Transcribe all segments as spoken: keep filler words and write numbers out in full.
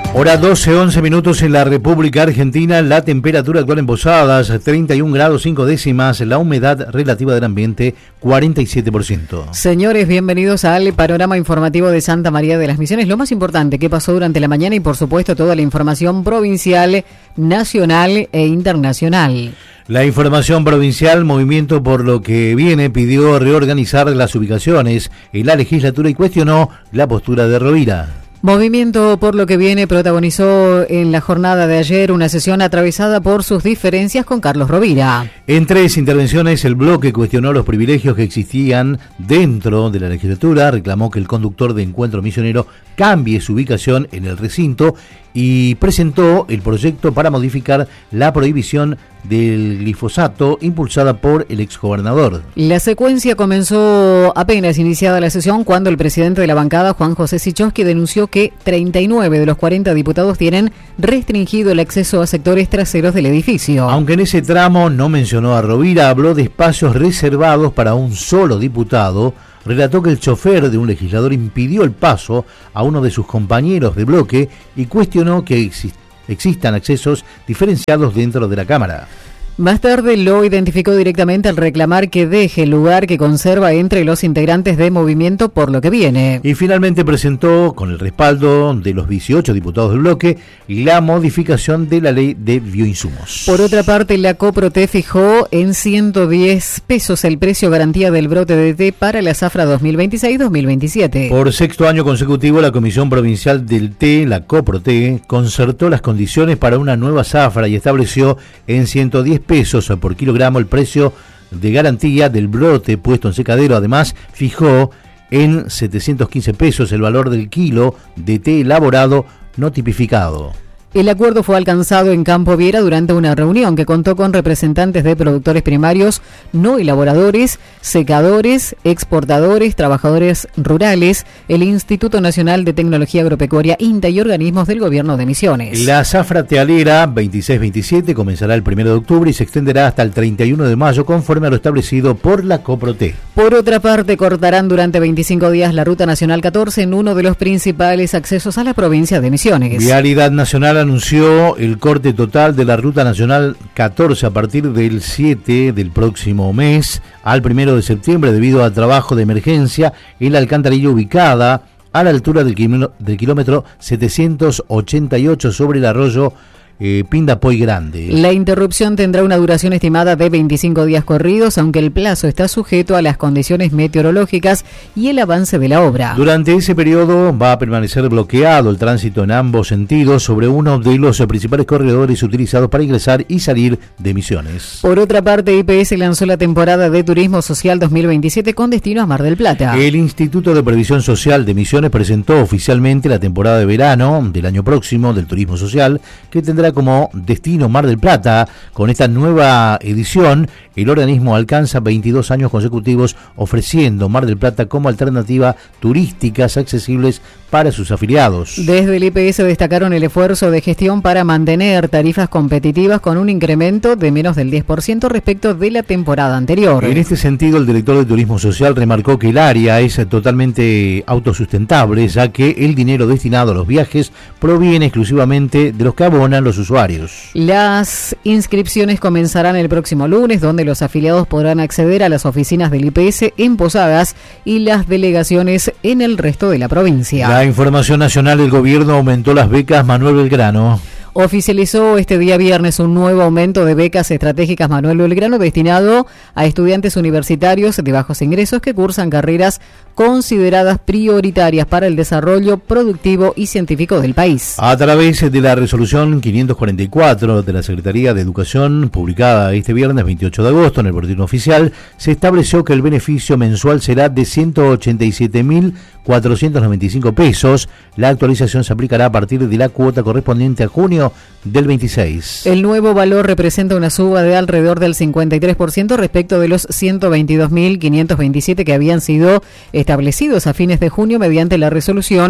Hora doce, once minutos en la República Argentina. La temperatura actual en Posadas, treinta y un grados cinco décimas. La humedad relativa del ambiente, cuarenta y siete por ciento. Señores, bienvenidos al panorama informativo de Santa María de las Misiones. Lo más importante que pasó durante la mañana y, por supuesto, toda la información provincial, nacional e internacional. La información provincial, Movimiento por lo que viene, pidió reorganizar las ubicaciones en la legislatura y cuestionó la postura de Rovira. Movimiento por lo que viene protagonizó en la jornada de ayer una sesión atravesada por sus diferencias con Carlos Rovira. En tres intervenciones, el bloque cuestionó los privilegios que existían dentro de la legislatura, reclamó que el conductor de Encuentro Misionero cambie su ubicación en el recinto y presentó el proyecto para modificar la prohibición del glifosato impulsada por el exgobernador. La secuencia comenzó apenas iniciada la sesión cuando el presidente de la bancada, Juan José Sichowski, denunció que treinta y nueve de los cuarenta diputados tienen restringido el acceso a sectores traseros del edificio. Aunque en ese tramo no mencionó a Rovira, habló de espacios reservados para un solo diputado. Relató que el chofer de un legislador impidió el paso a uno de sus compañeros de bloque y cuestionó que exist- existan accesos diferenciados dentro de la Cámara. Más tarde lo identificó directamente al reclamar que deje el lugar que conserva entre los integrantes de Movimiento por lo que viene. Y finalmente presentó, con el respaldo de los dieciocho diputados del bloque, la modificación de la ley de bioinsumos. Por otra parte, la Coproté fijó en ciento diez pesos el precio garantía del brote de té para la zafra dos mil veintiséis dos mil veintisiete. Por sexto año consecutivo, la Comisión Provincial del Té, la Coproté, concertó las condiciones para una nueva zafra y estableció en ciento diez pesos por kilogramo el precio de garantía del brote puesto en secadero. Además, fijó en setecientos quince pesos el valor del kilo de té elaborado no tipificado. El acuerdo fue alcanzado en Campo Viera durante una reunión que contó con representantes de productores primarios, no elaboradores, secadores, exportadores, trabajadores rurales, el Instituto Nacional de Tecnología Agropecuaria INTA y organismos del Gobierno de Misiones. La zafra tealera veintiséis veintisiete comenzará el primero de octubre y se extenderá hasta el treinta y uno de mayo conforme a lo establecido por la Coproté. Por otra parte, cortarán durante veinticinco días la Ruta Nacional catorce en uno de los principales accesos a la provincia de Misiones. Vialidad Nacional anunció el corte total de la Ruta Nacional catorce a partir del siete del próximo mes al primero de septiembre debido al trabajo de emergencia en la alcantarilla ubicada a la altura del kilómetro, del kilómetro setecientos ochenta y ocho sobre el arroyo Eh, Pindapoy Grande. La interrupción tendrá una duración estimada de veinticinco días corridos, aunque el plazo está sujeto a las condiciones meteorológicas y el avance de la obra. Durante ese periodo va a permanecer bloqueado el tránsito en ambos sentidos sobre uno de los principales corredores utilizados para ingresar y salir de Misiones. Por otra parte, I P S lanzó la temporada de Turismo Social dos mil veintisiete con destino a Mar del Plata. El Instituto de Previsión Social de Misiones presentó oficialmente la temporada de verano del año próximo del Turismo Social, que tendrá como destino Mar del Plata. Con esta nueva edición, el organismo alcanza veintidós años consecutivos ofreciendo Mar del Plata como alternativa turísticas accesibles para sus afiliados. Desde el I P S destacaron el esfuerzo de gestión para mantener tarifas competitivas con un incremento de menos del diez por ciento respecto de la temporada anterior. En este sentido, el director de Turismo Social remarcó que el área es totalmente autosustentable, ya que el dinero destinado a los viajes proviene exclusivamente de los que abonan los usuarios. Las inscripciones comenzarán el próximo lunes, donde los afiliados podrán acceder a las oficinas del I P S en Posadas y las delegaciones en el resto de la provincia. La información nacional: el gobierno aumentó las becas Manuel Belgrano. Oficializó este día viernes un nuevo aumento de becas estratégicas Manuel Belgrano destinado a estudiantes universitarios de bajos ingresos que cursan carreras consideradas prioritarias para el desarrollo productivo y científico del país. A través de la resolución quinientos cuarenta y cuatro de la Secretaría de Educación, publicada este viernes veintiocho de agosto en el Boletín Oficial, se estableció que el beneficio mensual será de ciento ochenta y siete mil cuatrocientos noventa y cinco pesos. La actualización se aplicará a partir de la cuota correspondiente a junio del veintiséis. El nuevo valor representa una suba de alrededor del cincuenta y tres por ciento respecto de los ciento veintidós mil quinientos veintisiete que habían sido establecidos a fines de junio mediante la resolución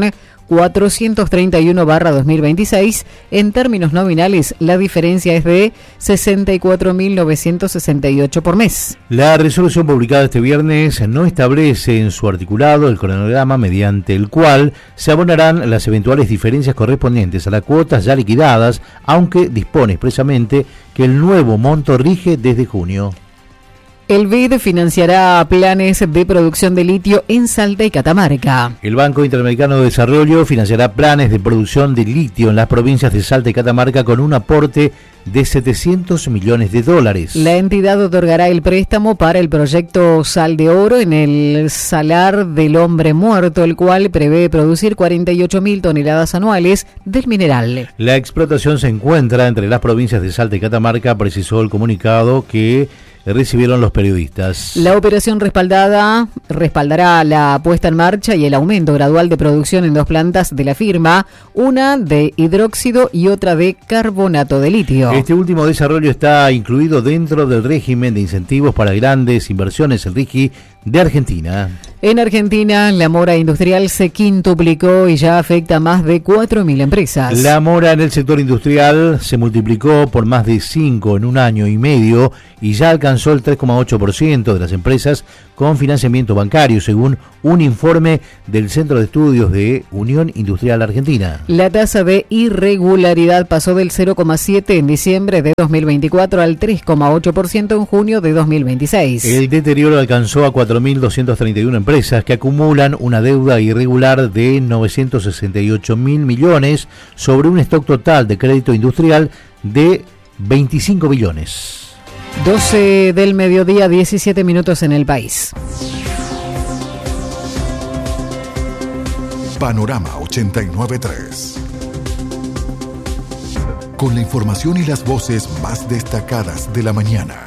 cuatrocientos treinta y uno barra dos mil veintiséis. En términos nominales, la diferencia es de sesenta y cuatro mil novecientos sesenta y ocho por mes. La resolución publicada este viernes no establece en su articulado el cronograma mediante el cual se abonarán las eventuales diferencias correspondientes a las cuotas ya liquidadas, aunque dispone expresamente que el nuevo monto rige desde junio. El B I D financiará planes de producción de litio en Salta y Catamarca. El Banco Interamericano de Desarrollo financiará planes de producción de litio en las provincias de Salta y Catamarca con un aporte de setecientos millones de dólares. La entidad otorgará el préstamo para el proyecto Sal de Oro en el Salar del Hombre Muerto, el cual prevé producir cuarenta y ocho mil toneladas anuales del mineral. La explotación se encuentra entre las provincias de Salta y Catamarca, precisó el comunicado que recibieron los periodistas. La operación respaldada respaldará la puesta en marcha y el aumento gradual de producción en dos plantas de la firma, una de hidróxido y otra de carbonato de litio. Este último desarrollo está incluido dentro del régimen de incentivos para grandes inversiones, el RIGI, de Argentina. En Argentina, la mora industrial se quintuplicó y ya afecta a más de cuatro mil empresas. La mora en el sector industrial se multiplicó por más de cinco en un año y medio y ya alcanzó el tres coma ocho por ciento de las empresas con financiamiento bancario, según un informe del Centro de Estudios de Unión Industrial Argentina. La tasa de irregularidad pasó del cero coma siete en diciembre de dos mil veinticuatro al tres coma ocho por ciento en junio de dos mil veintiséis. El deterioro alcanzó a cuatro mil doscientas treinta y una empresas que acumulan una deuda irregular de novecientos sesenta y ocho mil millones sobre un stock total de crédito industrial de veinticinco billones. doce del mediodía, diecisiete minutos en el país. Panorama ochenta y nueve punto tres. Con la información y las voces más destacadas de la mañana.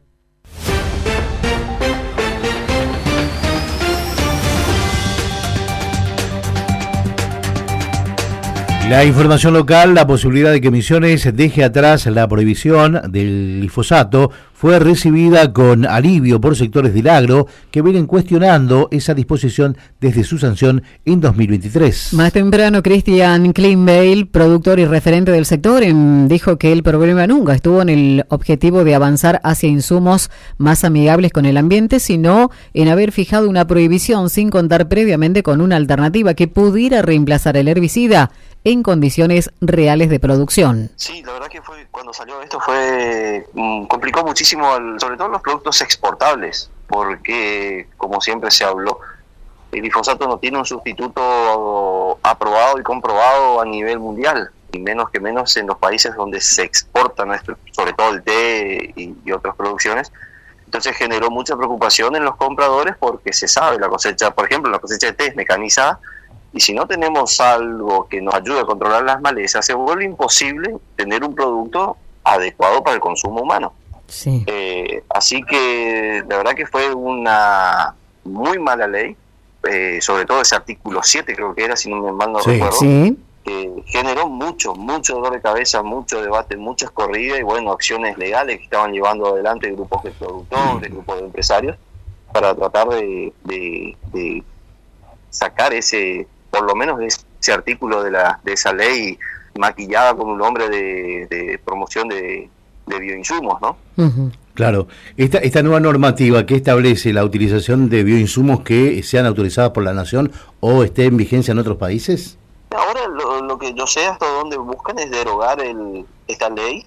La información local, la posibilidad de que Misiones deje atrás la prohibición del glifosato fue recibida con alivio por sectores del agro que vienen cuestionando esa disposición desde su sanción en dos mil veintitrés. Más temprano, Christian Kleinbeil, productor y referente del sector, dijo que el problema nunca estuvo en el objetivo de avanzar hacia insumos más amigables con el ambiente, sino en haber fijado una prohibición sin contar previamente con una alternativa que pudiera reemplazar el herbicida en condiciones reales de producción. Sí, la verdad que fue cuando salió esto fue mmm, complicó muchísimo, el, sobre todo los productos exportables, porque como siempre se habló, el glifosato no tiene un sustituto aprobado y comprobado a nivel mundial, y menos que menos en los países donde se exportan, sobre todo el té y, y otras producciones. Entonces generó mucha preocupación en los compradores porque se sabe, la cosecha, por ejemplo, la cosecha de té es mecanizada, y si no tenemos algo que nos ayude a controlar las malezas, se vuelve imposible tener un producto adecuado para el consumo humano. Sí. Eh, así que la verdad que fue una muy mala ley, eh, sobre todo ese artículo siete creo que era, si no me mal no sí, recuerdo, sí. que generó mucho, mucho dolor de cabeza, mucho debate, muchas corridas y bueno, acciones legales que estaban llevando adelante grupos de productores, grupos de empresarios, para tratar de, de, de sacar ese, por lo menos ese artículo de la de esa ley maquillada con un nombre de, de promoción de, de bioinsumos, ¿no? Uh-huh. Claro, esta esta nueva normativa que establece la utilización de bioinsumos que sean autorizados por la nación o esté en vigencia en otros países. Ahora lo, lo que yo sé hasta donde buscan es derogar el, esta ley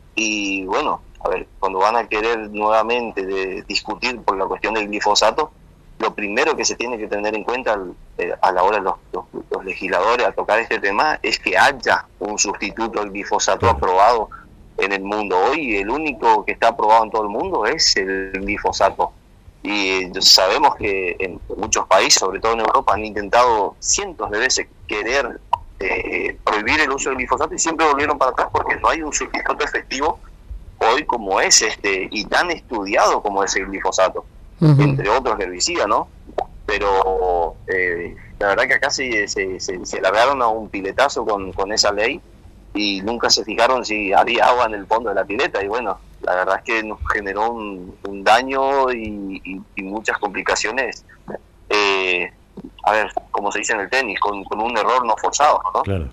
y bueno, a ver, cuando van a querer nuevamente de discutir por la cuestión del glifosato, lo primero que se tiene que tener en cuenta eh, a la hora de los, los, los legisladores a tocar este tema es que haya un sustituto al glifosato aprobado en el mundo. Hoy el único que está aprobado en todo el mundo es el glifosato. Y eh, sabemos que en muchos países, sobre todo en Europa, han intentado cientos de veces querer eh, prohibir el uso del glifosato y siempre volvieron para atrás porque no hay un sustituto efectivo hoy como es este y tan estudiado como es el glifosato. Uh-huh. Entre otros herbicidas, ¿no? Pero eh, la verdad que acá se, se, se, se largaron a un piletazo con, con esa ley y nunca se fijaron si había agua en el fondo de la pileta y bueno, la verdad es que nos generó un, un daño y, y, y muchas complicaciones eh, a ver, como se dice en el tenis, con, con un error no forzado, ¿no? Claro.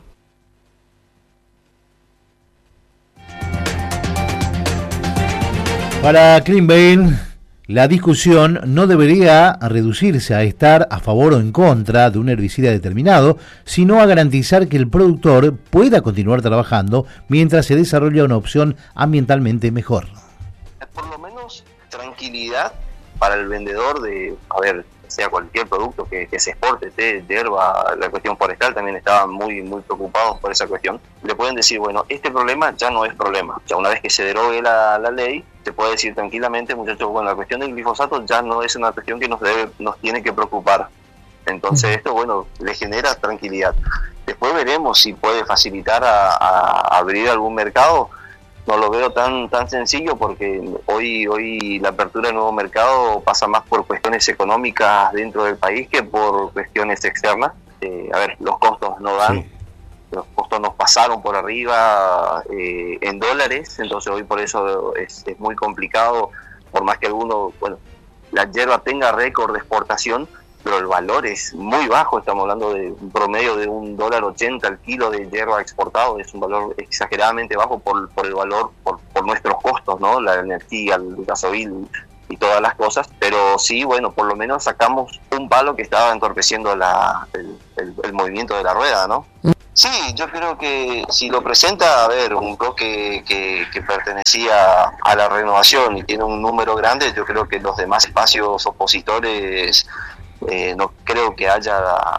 Para CleanBane, la discusión no debería reducirse a estar a favor o en contra de un herbicida determinado, sino a garantizar que el productor pueda continuar trabajando mientras se desarrolla una opción ambientalmente mejor. Por lo menos tranquilidad para el vendedor de, a ver, sea cualquier producto que, que se exporte, té, hierba, la cuestión forestal, también estaban muy muy preocupados por esa cuestión. Le pueden decir, bueno, este problema ya no es problema. Ya una vez que se derogue la, la ley, se puede decir tranquilamente, muchachos, bueno, la cuestión del glifosato ya no es una cuestión que nos debe, nos tiene que preocupar. Entonces esto, bueno, le genera tranquilidad. Después veremos si puede facilitar a, a abrir algún mercado. No lo veo tan tan sencillo porque hoy hoy la apertura de nuevo mercado pasa más por cuestiones económicas dentro del país que por cuestiones externas. Eh, a ver, los costos no dan, sí. Los costos nos pasaron por arriba eh, en dólares, entonces hoy por eso es, es muy complicado, por más que alguno, bueno, la hierba tenga récord de exportación, pero el valor es muy bajo, estamos hablando de un promedio de un dólar ochenta al kilo de hierba exportado, es un valor exageradamente bajo por, por el valor, por, por nuestros costos, ¿no? La energía, el gasoil y todas las cosas, pero sí, bueno, por lo menos sacamos un palo que estaba entorpeciendo la, el, el, el movimiento de la rueda, ¿no? Sí, yo creo que si lo presenta, a ver, un bloque que, que pertenecía a la renovación y tiene un número grande, yo creo que los demás espacios opositores Eh, no creo que haya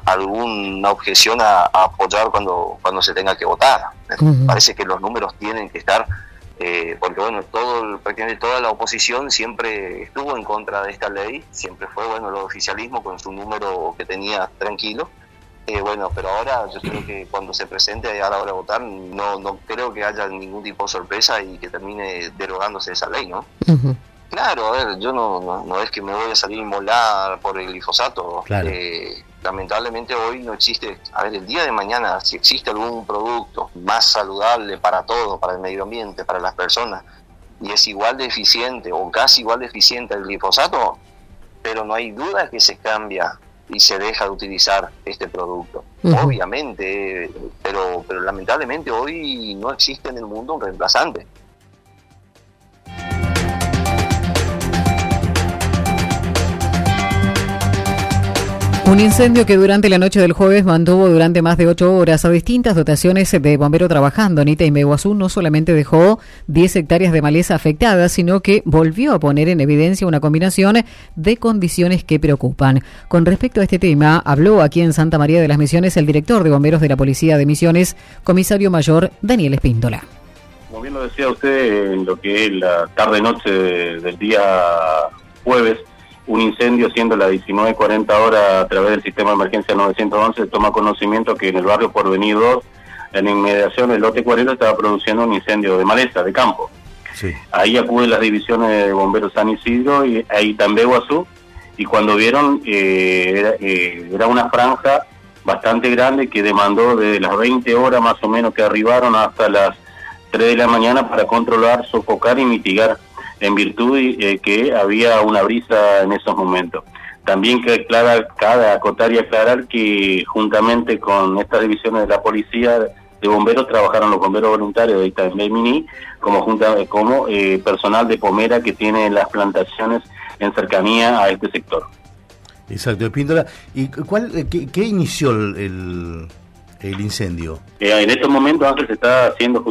alguna objeción a, a apoyar cuando cuando se tenga que votar. Uh-huh. Parece que los números tienen que estar, eh, porque bueno, todo prácticamente toda la oposición siempre estuvo en contra de esta ley, siempre fue bueno el oficialismo con su número que tenía tranquilo. Eh, bueno, pero ahora yo creo que cuando se presente a la hora de votar, no no creo que haya ningún tipo de sorpresa y que termine derogándose esa ley, ¿no? Uh-huh. Claro, a ver, yo no, no, no es que me voy a salir a inmolar por el glifosato. Claro. Eh, lamentablemente hoy no existe, a ver, el día de mañana, si existe algún producto más saludable para todo, para el medio ambiente, para las personas, y es igual de eficiente o casi igual de eficiente el glifosato, pero no hay duda que se cambia y se deja de utilizar este producto. Uh-huh. Obviamente, pero, pero lamentablemente hoy no existe en el mundo un reemplazante. Un incendio que durante la noche del jueves mantuvo durante más de ocho horas a distintas dotaciones de bomberos trabajando en Itaimbe-Guazú no solamente dejó diez hectáreas de maleza afectadas, sino que volvió a poner en evidencia una combinación de condiciones que preocupan. Con respecto a este tema, habló aquí en Santa María de las Misiones el director de bomberos de la Policía de Misiones, comisario mayor Daniel Espíndola. Como bien lo decía usted, en lo que es la tarde-noche del día jueves, un incendio, siendo las diecinueve cuarenta horas, a través del sistema de emergencia novecientos once, toma conocimiento que en el barrio Porvenir dos, en inmediación del lote cuarenta, estaba produciendo un incendio de maleza, de campo. Sí. Ahí acuden las divisiones de bomberos San Isidro y ahí también Guazú, y cuando vieron, eh, era, eh, era una franja bastante grande que demandó desde las veinte horas más o menos que arribaron hasta las tres de la mañana para controlar, sofocar y mitigar, en virtud de eh, que había una brisa en esos momentos. También que aclara, cabe acotar y aclarar que juntamente con estas divisiones de la policía de bomberos trabajaron los bomberos voluntarios de Itaimbe-Miní como junta, como eh, personal de Pomera que tiene las plantaciones en cercanía a este sector. Exacto, Espíndola. ¿Y cuál, qué, qué inició el, el, el incendio? Eh, en estos momentos Ángel se está haciendo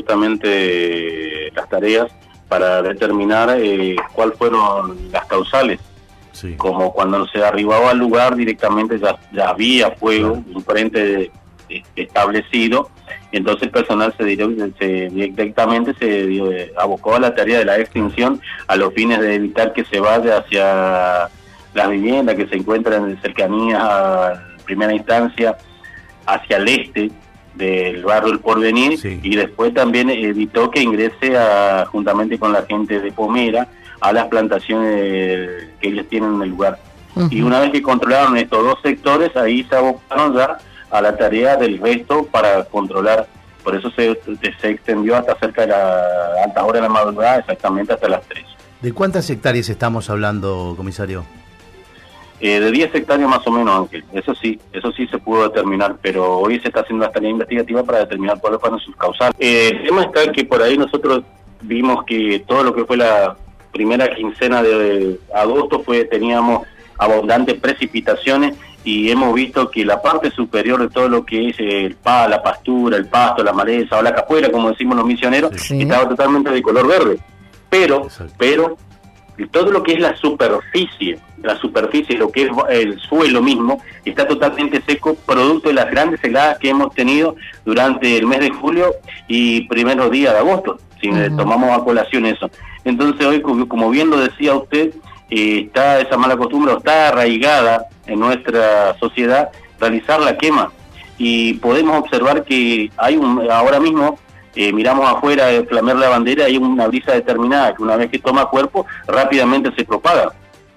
justamente las tareas para determinar eh, cuáles fueron las causales. Sí. Como cuando se arribaba al lugar directamente ya, ya había fuego, claro. Un frente eh, establecido, y entonces el personal se, se directamente se eh, abocó a la tarea de la extinción a los fines de evitar que se vaya hacia las viviendas que se encuentran en cercanías a primera instancia hacia el este del barrio El Porvenir, sí. Y después también evitó que ingrese a, juntamente con la gente de Pomera a las plantaciones que ellos tienen en el lugar. Uh-huh. Y una vez que controlaron estos dos sectores, ahí se abocaron ya a la tarea del resto para controlar. Por eso se, se extendió hasta cerca de la alta hora de la madrugada, exactamente hasta las tres. ¿De cuántas hectáreas estamos hablando, comisario? Eh, de diez hectáreas más o menos, Ángel. Eso sí, eso sí se pudo determinar, pero hoy se está haciendo la tarea investigativa para determinar cuáles fueron sus causales. Eh, el tema está que por ahí nosotros vimos que todo lo que fue la primera quincena de agosto fue teníamos abundantes precipitaciones y hemos visto que la parte superior de todo lo que es el pa, la pastura, el pasto, la maleza o la capuera, como decimos los misioneros, sí, estaba totalmente de color verde. Pero, Exacto. pero todo lo que es la superficie, la superficie, lo que es el suelo mismo, está totalmente seco, producto de las grandes heladas que hemos tenido durante el mes de julio y primeros días de agosto, si uh-huh. tomamos a colación eso. Entonces hoy, como bien lo decía usted, eh, está esa mala costumbre, está arraigada en nuestra sociedad realizar la quema, y podemos observar que hay un, ahora mismo, Eh, miramos afuera, eh, flamear la bandera, hay una brisa determinada que una vez que toma cuerpo rápidamente se propaga.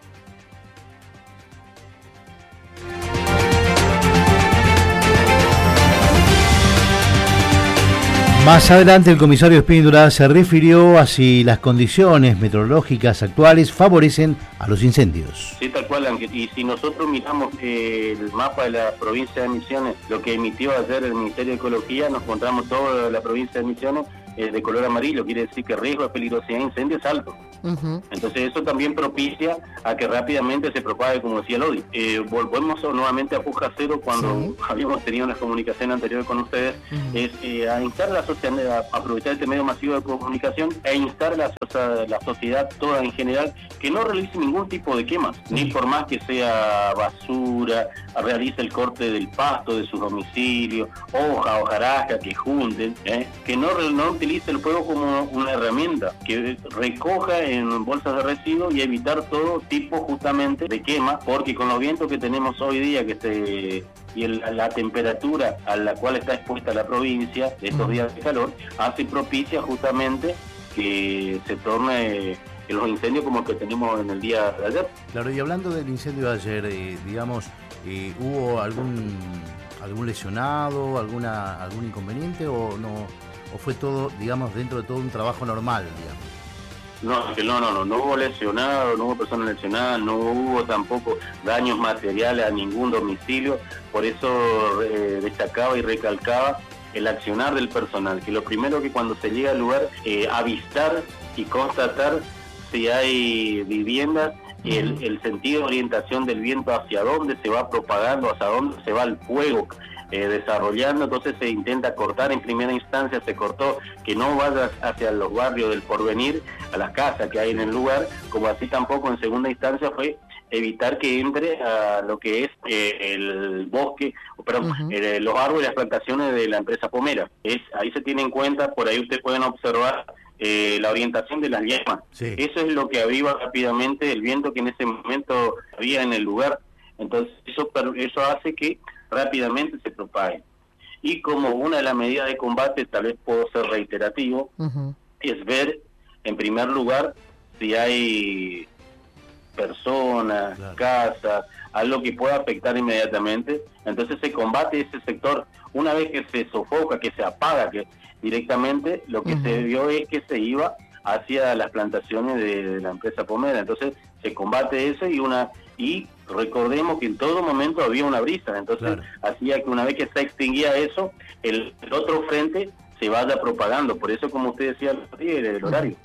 Más adelante el comisario Espíndola se refirió a si las condiciones meteorológicas actuales favorecen a los incendios. Sí, tal cual, Ángel. Y si nosotros miramos eh, el mapa de la provincia de Misiones, lo que emitió ayer el Ministerio de Ecología, nos encontramos toda la provincia de Misiones eh, de color amarillo, quiere decir que el riesgo de peligrosidad de incendio es alto. Uh-huh. Entonces eso también propicia a que rápidamente se propague, como decía Lodi. Eh, volvemos nuevamente a Puja Cero cuando sí. habíamos tenido una comunicación anterior con ustedes, uh-huh. es eh, a instar la sociedad, a aprovechar este medio masivo de comunicación e instar la, la sociedad toda en general que no realice ningún tipo de quemas, uh-huh. ni por más que sea basura, realice el corte del pasto de sus domicilios, hoja, hojarasca, que junten, ¿eh? que no, no utilice el fuego como una herramienta, que recoja en bolsas de residuos y evitar todo tipo justamente de quema, porque con los vientos que tenemos hoy día que se y el, la temperatura a la cual está expuesta la provincia de estos días de calor, hace propicia justamente que se torne en los incendios como el que tenemos en el día de ayer. Claro, y hablando del incendio de ayer, eh, digamos, eh, ¿hubo algún algún lesionado, alguna algún inconveniente o no o fue todo, digamos, dentro de todo un trabajo normal, digamos? No, no, no, no, no hubo lesionados, no hubo personas lesionadas, no hubo tampoco daños materiales a ningún domicilio, por eso eh, destacaba y recalcaba el accionar del personal, que lo primero que cuando se llega al lugar, eh, avistar y constatar si hay viviendas, el, el sentido de orientación del viento hacia dónde se va propagando, hacia dónde se va el fuego eh, desarrollando, entonces se intenta cortar, en primera instancia se cortó que no vaya hacia los barrios del Porvenir, a las casas que hay en el lugar, como así tampoco en segunda instancia fue evitar que entre a lo que es eh, el bosque, perdón, uh-huh. eh, los árboles y las plantaciones de la empresa Pomera. Es, ahí se tiene en cuenta, por ahí ustedes pueden observar eh, la orientación de las llamas. Sí. Eso es lo que aviva rápidamente el viento que en ese momento había en el lugar. Entonces eso, eso hace que rápidamente se propague. Y como una de las medidas de combate, tal vez puedo ser reiterativo, uh-huh. es ver en primer lugar si hay personas, claro. casas, algo que pueda afectar inmediatamente. Entonces se combate ese sector. Una vez que se sofoca, que se apaga, que directamente lo que uh-huh. se vio es que se iba hacia las plantaciones de, de la empresa Pomera. Entonces se combate eso y una y recordemos que en todo momento había una brisa, entonces claro. hacía que una vez que se extinguía eso, el, el otro frente se vaya propagando. Por eso, como usted decía, el, el horario.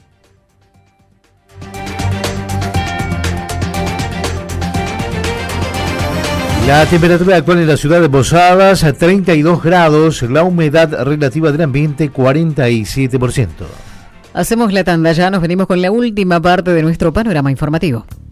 La temperatura actual en la ciudad de Posadas, treinta y dos grados, la humedad relativa del ambiente, cuarenta y siete por ciento. Hacemos la tanda, ya nos venimos con la última parte de nuestro panorama informativo.